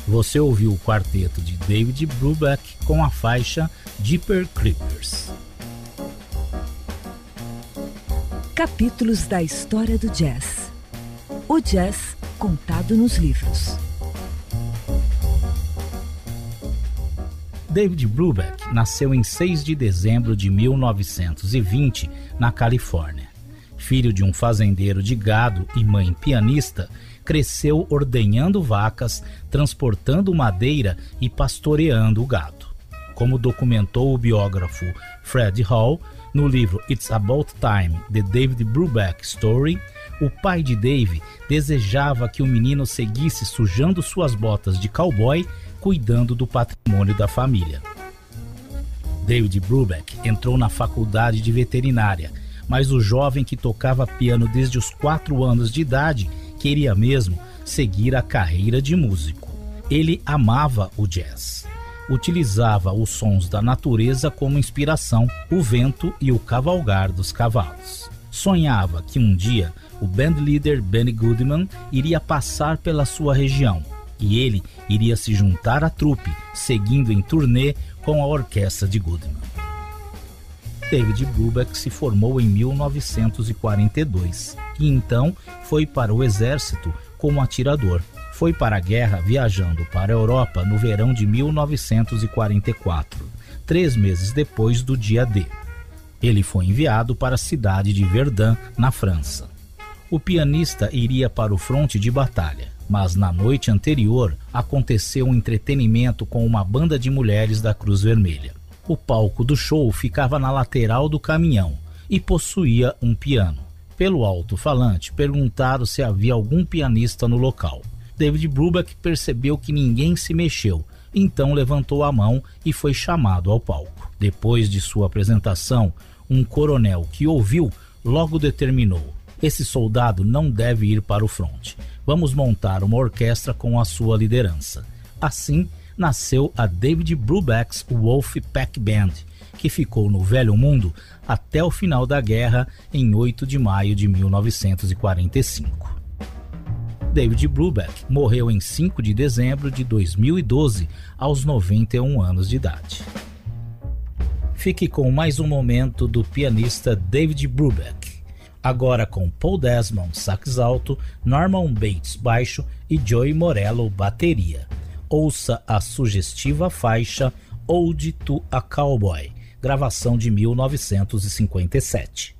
Você ouviu o quarteto de David Brubeck com a faixa Jeepers Creepers. Capítulos da história do jazz. O jazz contado nos livros. David Brubeck nasceu em 6 de dezembro de 1920 na Califórnia. Filho de um fazendeiro de gado e mãe pianista, cresceu ordenhando vacas, transportando madeira e pastoreando o gado. Como documentou o biógrafo Fred Hall no livro It's About Time, The David Brubeck Story, o pai de Dave desejava que o menino seguisse sujando suas botas de cowboy, cuidando do patrimônio da família. David Brubeck entrou na faculdade de veterinária, mas o jovem que tocava piano desde os 4 anos de idade queria mesmo seguir a carreira de músico. Ele amava o jazz. Utilizava os sons da natureza como inspiração, o vento e o cavalgar dos cavalos. Sonhava que um dia o bandleader Benny Goodman iria passar pela sua região e ele iria se juntar à trupe, seguindo em turnê com a orquestra de Goodman. David Brubeck se formou em 1942 e então foi para o exército como atirador. Foi para a guerra viajando para a Europa no verão de 1944, 3 meses depois do dia D. Ele foi enviado para a cidade de Verdun, na França. O pianista iria para o fronte de batalha, mas na noite anterior aconteceu um entretenimento com uma banda de mulheres da Cruz Vermelha. O palco do show ficava na lateral do caminhão e possuía um piano. Pelo alto-falante, perguntaram se havia algum pianista no local. David Brubeck percebeu que ninguém se mexeu, então levantou a mão e foi chamado ao palco. Depois de sua apresentação, um coronel que ouviu logo determinou: esse soldado não deve ir para o fronte. Vamos montar uma orquestra com a sua liderança. Assim, nasceu a David Brubeck's Wolfpack Band, que ficou no Velho Mundo até o final da guerra em 8 de maio de 1945. David Brubeck morreu em 5 de dezembro de 2012, aos 91 anos de idade. Fique com mais um momento do pianista David Brubeck, agora com Paul Desmond sax alto, Norman Bates baixo e Joey Morello bateria. Ouça a sugestiva faixa Ode to a Cowboy, gravação de 1957.